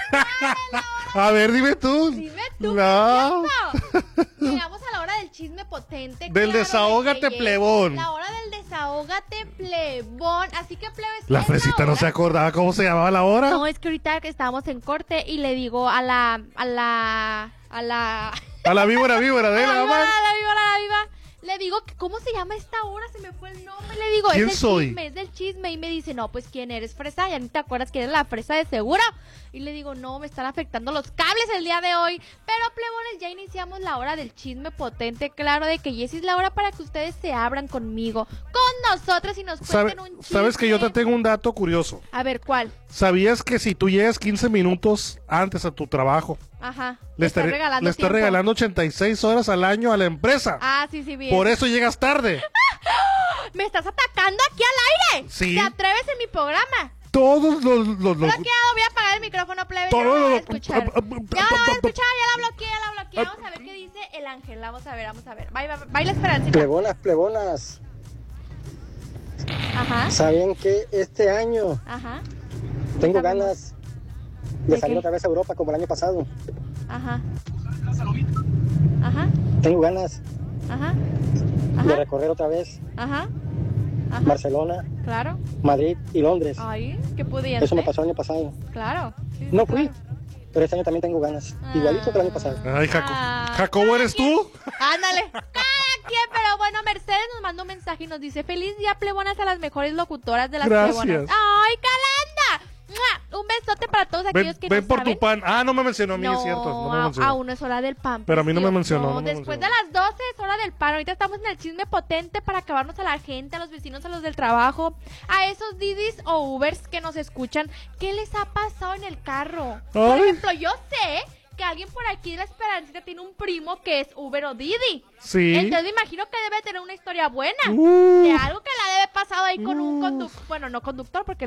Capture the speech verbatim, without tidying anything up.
A ver, dime tú. Dime tú. No. Llegamos a la hora del chisme potente. Del claro, desahógate, del que plebón. La hora del desahógate, plebón. Así que, plebes. La es fresita no hora. se acordaba cómo se llamaba la hora. No, es que ahorita que estábamos en corte y le digo a la, a la, a la... A la víbora, víbora, de a la la víbora, mamá. a la víbora, a la víbora. Le digo que cómo se llama esta hora, se me fue el nombre. Le digo, ¿Quién es del soy? chisme, es del chisme. Y me dice, no, pues ¿quién eres? Fresa, ya ni te acuerdas que eres la fresa de seguro. Y le digo, no, me están afectando los cables el día de hoy. Pero, plebones, ya iniciamos la hora del chisme potente. Claro, de que Jessie es la hora para que ustedes se abran conmigo, con nosotros y nos ¿Sabe- cuenten un chisme. Sabes que yo te tengo un dato curioso. A ver, ¿cuál? ¿Sabías que si tú llegas quince minutos antes a tu trabajo, Ajá. le estás estaré- regalando le estás tiempo. regalando ochenta y seis horas al año a la empresa? Ah, sí, sí, bien. Por eso llegas tarde. ¿Me estás atacando aquí al aire? Sí. ¿Te atreves en mi programa? Todos los... los, los- Bloqueado, voy a apagar el micrófono, plebe. Todos Ya no la voy a los- escuchar. Ya no la voy a escuchar, ya la bloqueé, ya la bloqueé. Vamos a ver qué dice el ángel. Vamos a ver, vamos a ver. Baila, baila Esperancita. Plebonas, plebonas, Ajá, ¿saben que este año ajá, tengo Sabemos. ganas de ¿De salir qué? otra vez a Europa como el año pasado? ajá. Ajá, Tengo ganas ajá, de ajá, recorrer otra vez ajá, ajá. Barcelona, Claro. Madrid y Londres. Ay, qué pudiente. Eso me pasó el año pasado. Claro. Sí, sí, No fui, claro. pero este año también tengo ganas. Ah. Igualito que el año pasado. Ay, Jaco- Ah, Jacobo, cada ¿eres quien- tú? Ándale, cada quien, pero bueno, Mercedes nos manda un mensaje y nos dice, feliz día, plebonas, a las mejores locutoras de las Gracias. plebonas. ¡Ay, Calanda! ¡Mua! Un besote para todos aquellos Ven, que ven no por saben. tu pan. Ah, no me mencionó a mí, No, es cierto. No me a- mencionó. aún no es hora del pan. Pero a mí no me tío. mencionó, no me después mencionó. de las doce es hora del pan. Ahorita estamos en el chisme potente para acabarnos a la gente, a los vecinos, a los del trabajo, a esos Didis o Ubers que nos escuchan. ¿Qué les ha pasado en el carro? Por Ay. ejemplo, yo sé que alguien por aquí de la Esperancita tiene un primo que es Uber o Didi. Sí. Entonces me imagino que debe tener una historia buena. Uh. De algo que le debe pasado ahí con un conductor. Bueno, no conductor, porque